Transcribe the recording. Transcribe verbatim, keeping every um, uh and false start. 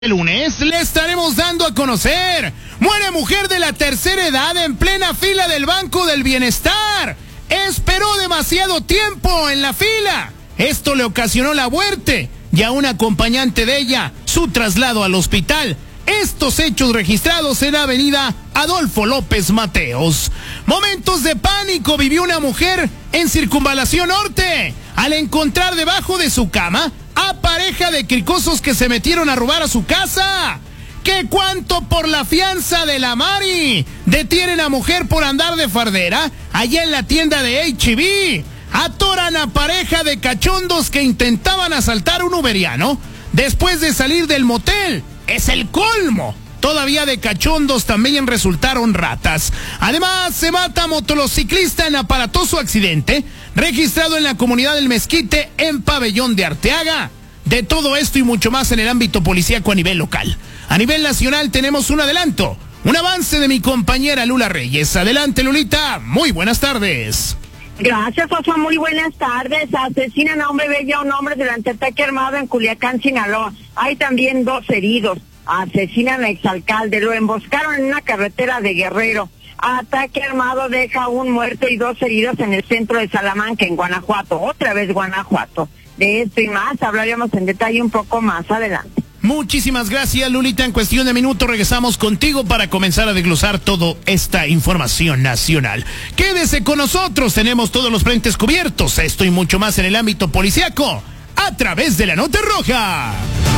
El lunes le estaremos dando a conocer: muere mujer de la tercera edad en plena fila del Banco del Bienestar. Esperó demasiado tiempo en la fila. Esto le ocasionó la muerte y a un acompañante de ella su traslado al hospital. Estos hechos registrados en la avenida Adolfo López Mateos. Momentos de pánico vivió una mujer en Circunvalación Norte al encontrar debajo de su cama a pareja de cricosos que se metieron a robar a su casa. ¿Qué cuánto por la fianza de la Mari? Detienen a mujer por andar de fardera allá en la tienda de H E B. Atoran a pareja de cachondos que intentaban asaltar un uberiano después de salir del motel. Es el colmo. Todavía de cachondos también resultaron ratas. Además, se mata a motociclista en aparatoso accidente registrado en la comunidad del Mezquite en Pabellón de Arteaga. De todo esto y mucho más en el ámbito policíaco a nivel local. A nivel nacional tenemos un adelanto, un avance de mi compañera Lula Reyes. Adelante, Lulita, muy buenas tardes. Gracias, Fafá, muy buenas tardes. Asesinan a un bebé y a un hombre durante ataque armado en Culiacán, Sinaloa. Hay también dos heridos. Asesinan a exalcalde, lo emboscaron en una carretera de Guerrero. Ataque armado deja un muerto y dos heridos en el centro de Salamanca, en Guanajuato. Otra vez Guanajuato. De esto y más hablaríamos en detalle un poco más adelante. Muchísimas gracias, Lulita. En cuestión de minutos regresamos contigo para comenzar a desglosar toda esta información nacional. Quédese con nosotros, tenemos todos los frentes cubiertos. Esto y mucho más en el ámbito policiaco a través de la Nota Roja.